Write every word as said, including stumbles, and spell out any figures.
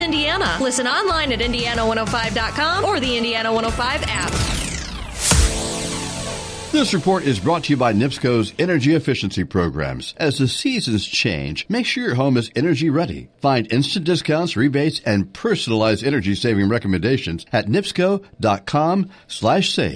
Indiana. Listen online at Indiana one oh five dot com or the Indiana one oh five app. This report is brought to you by NIPSCO's energy efficiency programs. As the seasons change, make sure your home is energy ready. Find instant discounts, rebates, and personalized energy saving recommendations at nipsco dot com slash save.